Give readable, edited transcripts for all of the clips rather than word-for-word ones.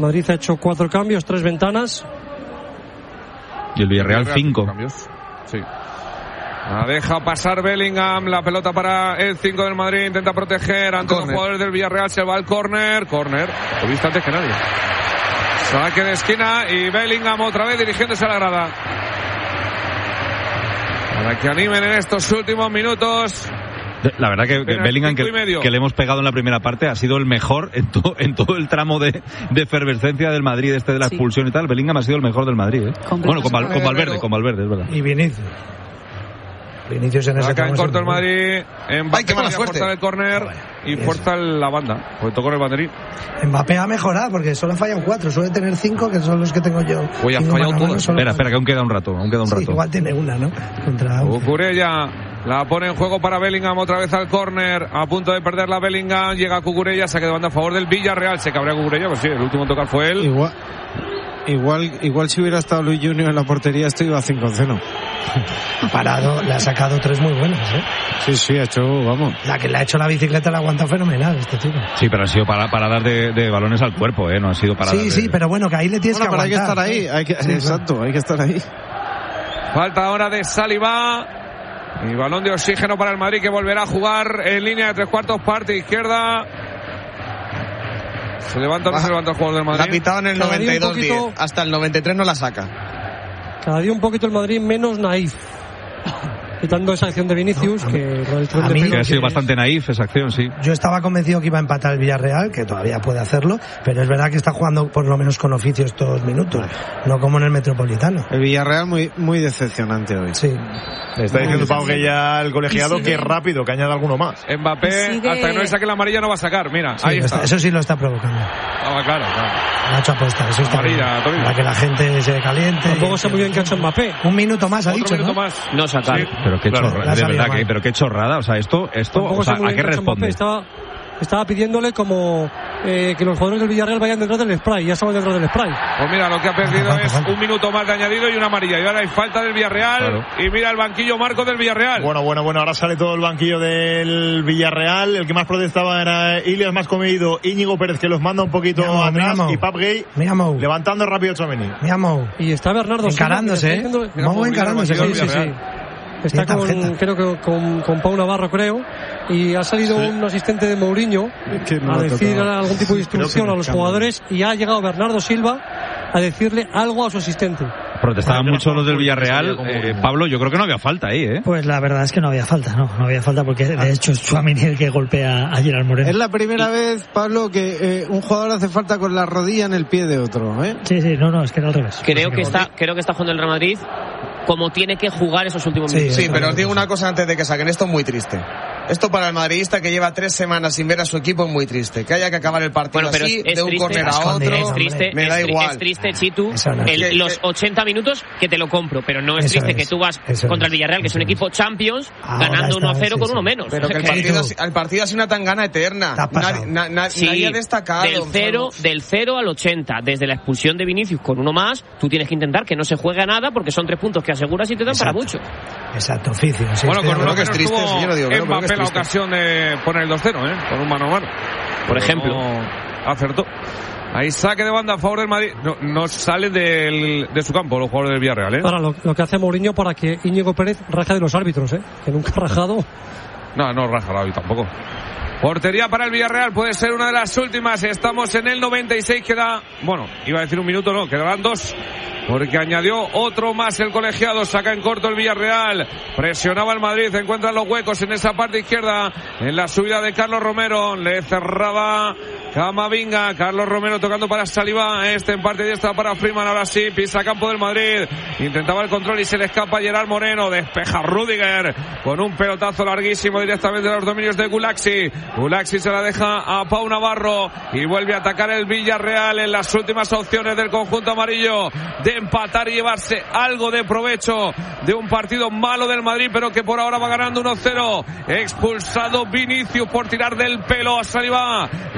Madrid ha hecho 4 cambios, 3 ventanas. Y el Villarreal 5 cambios. Sí. La deja pasar Bellingham, la pelota para el 5 del Madrid, intenta proteger ante los jugadores del Villarreal, se va al córner, lo viste antes que nadie. Saque de esquina y Bellingham otra vez dirigiéndose a la grada. Para que animen en estos últimos minutos. La verdad que Bellingham, que le hemos pegado en la primera parte, ha sido el mejor en todo el tramo de efervescencia del Madrid, de la expulsión y tal. Bellingham ha sido el mejor del Madrid, ¿eh? Con Valverde, es verdad. Y Vinicius en ese acá en corto el Madrid. Mbappé fuerza el córner y fuerza la banda, porque tocó el banderín. Mbappé ha mejorado porque solo ha fallado 4, suele tener 5, que son los que tengo yo. Hoy ha fallado todos. Espera, que aún queda un rato. Sí, igual tiene una, ¿no? Contra Cucurella la pone en juego para Bellingham, otra vez al córner, a punto de perder la Bellingham, llega Cucurella, saque de banda a favor del Villarreal, se cabrea Cucurella, pues sí, el último tocar fue él. Igual si hubiera estado Luis Junior en la portería, esto iba 5-0. Parado, le ha sacado 3 muy buenas, ¿eh? Sí, ha hecho, vamos. La que le ha hecho la bicicleta la aguanta fenomenal este chico. Sí, pero ha sido paradas de balones al cuerpo, ¿eh? No ha sido paradas. Sí, pero bueno, que ahí le tienes que aguantar. Hay que estar ahí, hay que estar ahí. Falta ahora de Saliba. Y balón de oxígeno para el Madrid, que volverá a jugar en línea de 3/4, parte izquierda. Se levanta el jugador del Madrid. La ha pitado en el 92-10. Hasta el 93 no la saca. Cada día un poquito el Madrid menos naif. Quitando esa acción de Vinicius, que ha sido bastante naif esa acción, sí. Yo estaba convencido que iba a empatar el Villarreal, que todavía puede hacerlo, pero es verdad que está jugando por lo menos con oficio estos minutos, no como en el Metropolitano. El Villarreal muy decepcionante hoy. Sí. Le está diciendo Pau que ya el colegiado que es rápido, que añade alguno más. Mbappé, hasta que no le saque la amarilla no va a sacar, mira, sí, ahí está. Eso sí lo está provocando. Claro. Ha hecho apuesta, eso está amarilla, bien. Para que la gente se caliente. Tampoco sé muy bien qué ha hecho Mbappé. Un minuto más ha dicho, ¿no? No sacar. Sí. Pero qué chorrada, de verdad, pero qué chorrada, o sea, esto, o sea, ¿a qué responde? Estaba pidiéndole como que los jugadores del Villarreal vayan detrás del spray, ya estaban detrás del spray. Pues mira, lo que ha perdido es un minuto más de añadido y una amarilla. Y ahora hay falta del Villarreal, claro. Y mira el banquillo Marcos del Villarreal. Bueno, ahora sale todo el banquillo del Villarreal. El que más protestaba era Ilias Mascomido, Íñigo Pérez, que los manda un poquito atrás, y Pap Gay levantando rápido Chouameni. Y está Bernardo encarándose, encarándose, sí. Está creo que con Pau Navarro, y ha salido un asistente de Mourinho a decir algún tipo de instrucción a los jugadores, y ha llegado Bernardo Silva a decirle algo a su asistente. Protestaban mucho los del Villarreal, Pablo, yo creo que no había falta ahí, ¿eh? Pues la verdad es que no había falta, no había falta, porque de hecho es Tchouaméni el que golpea a Gerard Moreno. Es la primera vez, Pablo, que un jugador hace falta con la rodilla en el pie de otro, ¿eh? Sí, no, es que era al revés. Creo que está jugando el Real Madrid como tiene que jugar esos últimos minutos. Sí, pero os digo una cosa antes de que saquen esto, muy triste. Esto para el madridista que lleva 3 semanas sin ver a su equipo es muy triste. Que haya que acabar el partido así, de un córner a otro, me da igual. Es triste, Chitu, los 80 minutos que te lo compro, pero no es triste que tú vas contra el Villarreal, que es un equipo Champions, ganando 1-0 con uno menos. Pero que el partido ha sido una tangana eterna. Nadie ha destacado. Del 0 al 80, desde la expulsión de Vinicius con uno más, tú tienes que intentar que no se juegue a nada, porque son 3 puntos que aseguras y te dan para mucho. Exacto, oficio. Sí, bueno, con uno que es triste, yo no digo que Mbappé la ocasión de poner el 2-0, con un mano a mano. Por ejemplo. Acertó. Ahí saque de banda a favor del Madrid. No sale de su campo los jugadores del Villarreal, ¿eh? Ahora, lo que hace Mourinho para que Íñigo Pérez raje de los árbitros, que nunca ha rajado. No raja hoy tampoco. Portería para el Villarreal, puede ser una de las últimas. Estamos en el 96, iba a decir un minuto, no, quedarán 2. Porque añadió otro más el colegiado, saca en corto el Villarreal, presionaba el Madrid, encuentra los huecos en esa parte izquierda, en la subida de Carlos Romero, le cerraba Camavinga, Carlos Romero tocando para Saliba, en parte diestra para Freeman, ahora sí, pisa campo del Madrid, intentaba el control y se le escapa Gerard Moreno, despeja Rüdiger, con un pelotazo larguísimo directamente a los dominios de Gulaxi se la deja a Pau Navarro, y vuelve a atacar el Villarreal en las últimas opciones del conjunto amarillo, de empatar y llevarse algo de provecho de un partido malo del Madrid, pero que por ahora va ganando 1-0. Expulsado Vinicius por tirar del pelo a Saliba. La pelota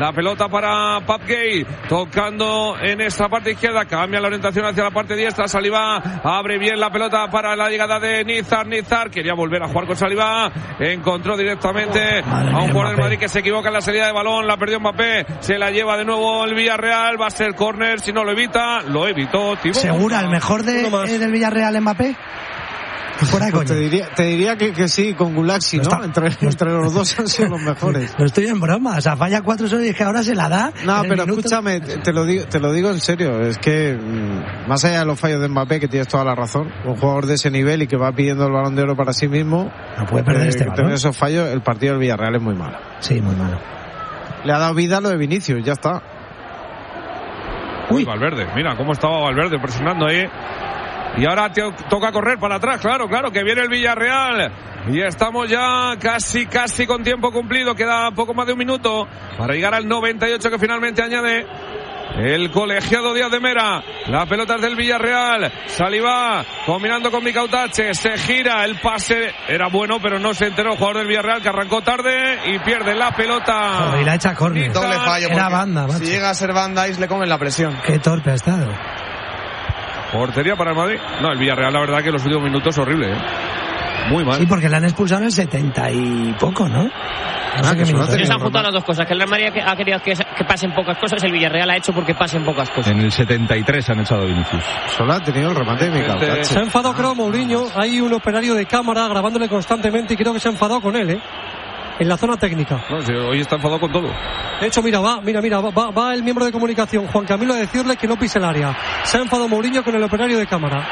pelota para Pape Gueye, tocando en esta parte izquierda, cambia la orientación hacia la parte diestra. Saliba abre bien la pelota para la llegada de Nizar, quería volver a jugar con Saliba, encontró directamente a un jugador del Madrid que se equivoca en la salida de balón, la perdió Mbappé, se la lleva de nuevo el Villarreal, va a ser córner, si no lo evita, lo evitó Thibaut. ¿Segura el mejor del Villarreal Mbappé? Pues te diría que sí, con Gulaxi, ¿no? Entre los dos han sido los mejores. No estoy en broma, o sea, falla 4 solos y es que ahora se la da. No, pero escúchame, te lo digo en serio, es que más allá de los fallos de Mbappé, que tienes toda la razón, un jugador de ese nivel y que va pidiendo el Balón de Oro para sí mismo, no puede perder este balón. Tener esos fallos, el partido del Villarreal es muy malo. Sí, muy malo. Le ha dado vida a lo de Vinicius, ya está. Uy, Valverde, mira cómo estaba Valverde presionando ahí. Y ahora toca correr para atrás, claro, que viene el Villarreal. Y estamos ya casi con tiempo cumplido. Queda poco más de un minuto para llegar al 98 que finalmente añade el colegiado Díaz de Mera. La pelota es del Villarreal. Saliba combinando con Micautache. Se gira, el pase era bueno, pero no se enteró el jugador del Villarreal, que arrancó tarde y pierde la pelota. Y la echa córner. Doble fallo. Era banda, macho. Si llega a ser banda, le comen la presión. Qué torpe ha estado. Portería para el Madrid. No, el Villarreal, la verdad que los últimos minutos horrible, ¿eh? Muy mal. Sí, porque le han expulsado en el 70 y poco, ¿no? No sé qué minutos. Se han juntado las dos cosas, que el Real Madrid ha querido que pasen pocas cosas, el Villarreal ha hecho porque pasen pocas cosas. En el 73 han echado a Vinicius. Solo ha tenido el remate de Micautache. Se ha enfadado, creo, Mourinho. Hay un operario de cámara grabándole constantemente y creo que se ha enfadado con él, en la zona técnica. No, si hoy está enfadado con todo. De hecho, mira, va el miembro de comunicación, Juan Camilo, a decirle que no pise el área. Se ha enfadado Mourinho con el operario de cámara.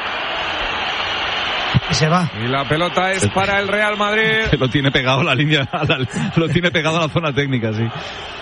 Y se va. Y la pelota es para el Real Madrid. Lo tiene pegado la línea, lo tiene pegado a la zona técnica, sí.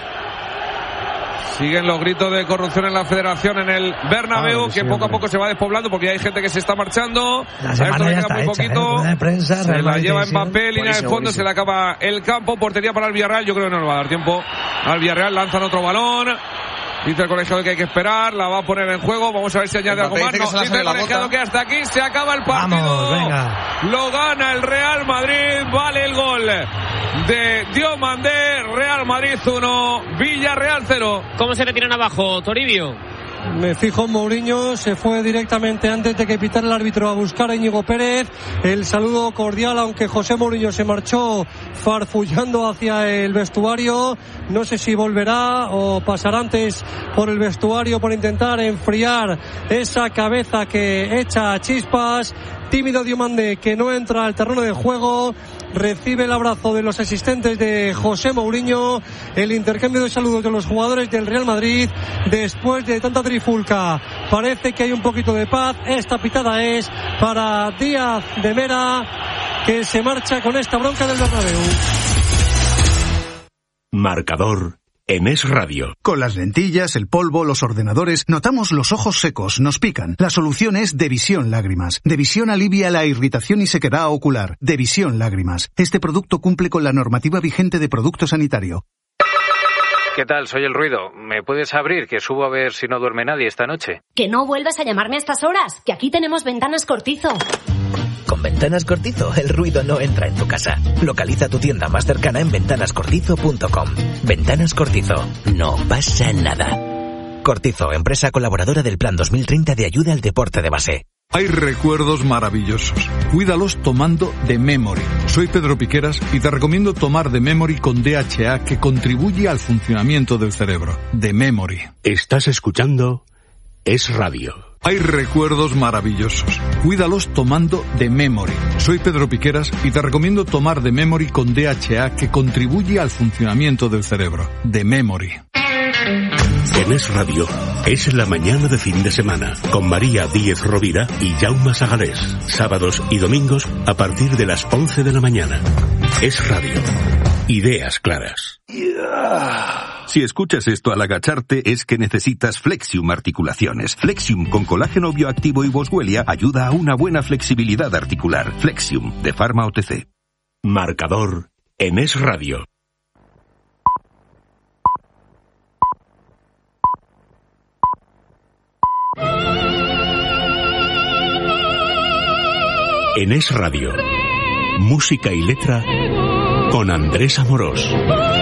Siguen los gritos de corrupción en la Federación en el Bernabéu, que poco a poco se va despoblando porque hay gente que se está marchando. La semana ya está muy poquito. De prensa, se la lleva Mbappé, línea de fondo, se le acaba el campo, portería para el Villarreal. Yo creo que no le va a dar tiempo al Villarreal. Lanzan otro balón. Dice el colegiado que hay que esperar, la va a poner en juego. Vamos a ver si añade algo más. No, dice el colegiado que hasta aquí se acaba el partido. Vamos, venga. Lo gana el Real Madrid. Vale el gol de Diomandé. Real Madrid 1, Villarreal 0. ¿Cómo se retiran abajo, Toribio? Me fijo en Mourinho, se fue directamente antes de que pitara el árbitro a buscar a Íñigo Pérez. El saludo cordial, aunque José Mourinho se marchó farfullando hacia el vestuario. No sé si volverá o pasará antes por el vestuario por intentar enfriar esa cabeza que echa chispas. Tímido Diomandé, que no entra al terreno de juego, recibe el abrazo de los asistentes de José Mourinho, el intercambio de saludos de los jugadores del Real Madrid. Después de tanta trifulca, parece que hay un poquito de paz. Esta pitada es para Díaz de Mera, que se marcha con esta bronca del Bernabéu. Marcador en Es Radio. Con las lentillas, el polvo, los ordenadores, notamos los ojos secos, nos pican. La solución es Devisión Lágrimas. Devisión alivia la irritación y sequedad ocular. Devisión Lágrimas. Este producto cumple con la normativa vigente de producto sanitario. ¿Qué tal? Soy El Ruido. ¿Me puedes abrir? Que subo a ver si no duerme nadie esta noche. Que no vuelvas a llamarme a estas horas, que aquí tenemos Ventanas Cortizo. Con Ventanas Cortizo, el ruido no entra en tu casa. Localiza tu tienda más cercana en ventanascortizo.com. Ventanas Cortizo. No pasa nada. Cortizo, empresa colaboradora del Plan 2030 de ayuda al deporte de base. Hay recuerdos maravillosos. Cuídalos tomando The Memory. Soy Pedro Piqueras y te recomiendo tomar The Memory con DHA, que contribuye al funcionamiento del cerebro. The Memory. Estás escuchando Es Radio. Hay recuerdos maravillosos. Cuídalos tomando The Memory. Soy Pedro Piqueras y te recomiendo tomar The Memory con DHA, que contribuye al funcionamiento del cerebro. The Memory. En Es Radio es la mañana de fin de semana con María Díez Rovira y Jaume Sagalés. Sábados y domingos a partir de las 11 de la mañana. Es Radio. Ideas claras. Si escuchas esto al agacharte es que necesitas Flexium Articulaciones. Flexium con colágeno bioactivo y boswellia ayuda a una buena flexibilidad articular. Flexium de Pharma OTC. Marcador en Es Radio. En Es Radio, música y letra con Andrés Amorós.